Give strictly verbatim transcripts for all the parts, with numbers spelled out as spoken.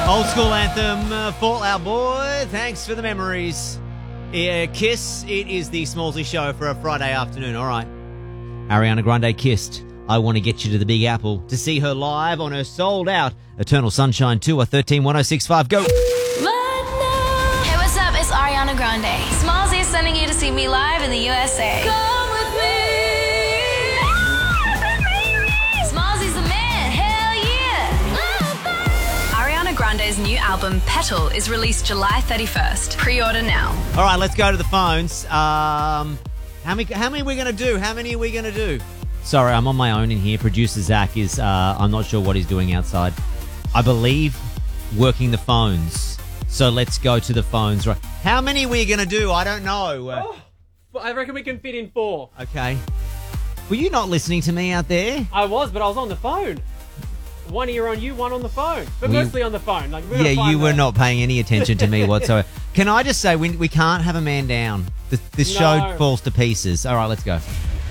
Old school anthem, uh, Fall Out Boy. Thanks for the memories. Yeah, Kiss, it is the Smallsy show for a Friday afternoon. All right. Ariana Grande kissed I Want to Get You to the Big Apple to see her live on her sold-out Eternal Sunshine Tour. thirteen one oh six five. Go. Hey, what's up? It's Ariana Grande. Smallsy is sending you to see me live in the U S A. Come with me. Smallsy's the man. Hell yeah. Ariana Grande's new album, Petal, is released July thirty-first. Pre-order now. All right, let's go to the phones. Um, how many, how many are we going to do? How many are we going to do? Sorry, I'm on my own in here. Producer Zach is, uh, I'm not sure what he's doing outside. I believe working the phones. So let's go to the phones. Right. How many are we going to do? I don't know. Uh, Oh, well, I reckon we can fit in four. Okay. Were you not listening to me out there? I was, but I was on the phone. One ear on you, one on the phone. But We- mostly on the phone. Like, we're gonna Yeah, find you were the- not paying any attention to me whatsoever. Can I just say, we, we can't have a man down. This, this No. show falls to pieces. All right, let's go.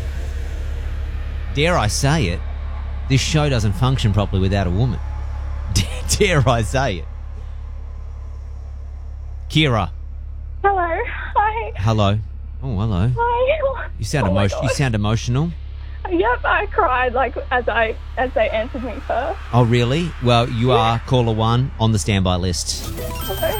Dare I say it, this show doesn't function properly without a woman. Dare I say it. Kira. Hello. Hi. Hello. Oh, hello. Hi. You sound Oh my emotional. You God. sound emotional. Yep, I cried like as I as they answered me first. Oh, really? Well, you are caller one on the standby list. Hello.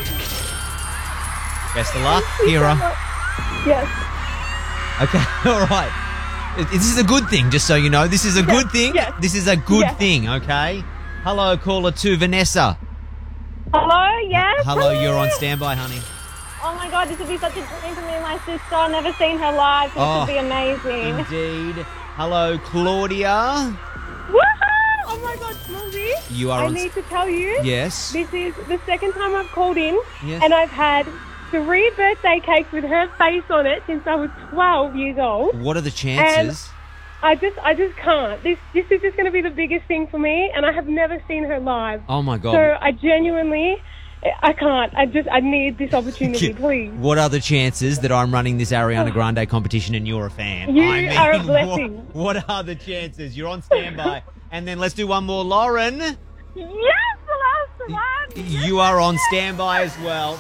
Best of luck, Thank you so Kira. much. Yes. Okay, all right. This is a good thing, just so you know. This is a good thing. yes. This is a good Yes. thing, okay? Hello, caller two, Vanessa. Hello. Yes. Hello, you're on standby, honey. Oh my God, this would be such a dream for me and my sister. I've never seen her live. This Oh. would be amazing. Indeed. Hello, Claudia. Woohoo! Oh my God, Smallsy. You are I on... need to tell you. Yes. This is the second time I've called in, Yes. and I've had three birthday cakes with her face on it since I was twelve years old. What are the chances? I just, I just can't. This, this is just going to be the biggest thing for me, and I have never seen her live. Oh, my God. So I genuinely, I can't. I just, I need this opportunity, please. What are the chances that I'm running this Ariana Grande competition and you're a fan? You I mean, are a blessing. What, what are the chances? You're on standby. And then let's do one more. Lauren, Yes, the last one. you are on standby as well.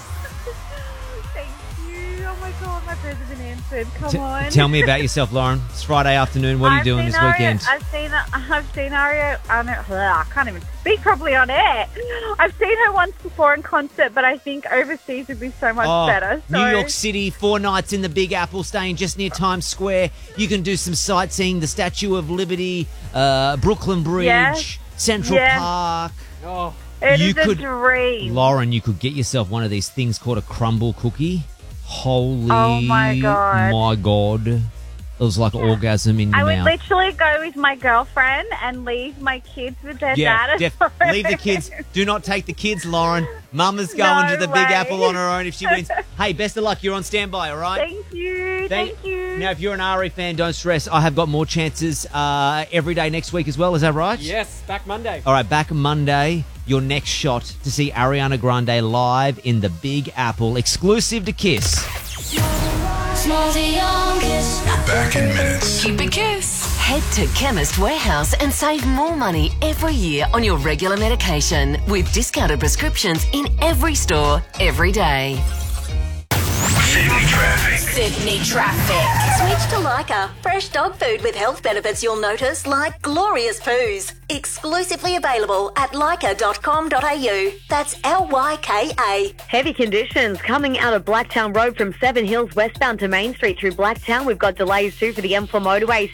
Thank you. Oh my God, my prayers have been answered. Come T- on. tell me about yourself, Lauren. It's Friday afternoon. What are you I've doing seen this Aria- weekend? I've seen I've seen Aria. On it, I can't even speak properly on air. I've seen her once before in concert, but I think overseas would be so much Oh, better. So, New York City, four nights in the Big Apple, staying just near Times Square. You can do some sightseeing, the Statue of Liberty, uh, Brooklyn Bridge, Yes. Central Yes. Park. Oh, it you is could- a dream. Lauren, you could get yourself one of these things called a crumble cookie. Holy Oh, my God. my God. It was like an orgasm in your I would mouth. literally go with my girlfriend and leave my kids with their Yeah, dad. def- leave the kids. Do not take the kids, Lauren. Mama's going No to the Big way. Apple on her own if she wins. Hey, best of luck. You're on standby, all right? Thank you. Thank, you. Now, if you're an Ari fan, don't stress. I have got more chances uh, every day next week as well. Is that right? yes, back Monday. All right, back Monday, your next shot to see Ariana Grande live in the Big Apple, exclusive to Kiss. Smallsy on Kiss. We're back in minutes. Keep it Kiss. Head to Chemist Warehouse and save more money every year on your regular medication with discounted prescriptions in every store, every day. Sydney traffic. Sydney traffic. Switch to Lyca. Fresh dog food with health benefits you'll notice, like glorious poos. Exclusively available at lyca dot com dot a u. That's L Y K A. Heavy conditions coming out of Blacktown Road from Seven Hills westbound to Main Street through Blacktown. We've got delays too for the M four motorway.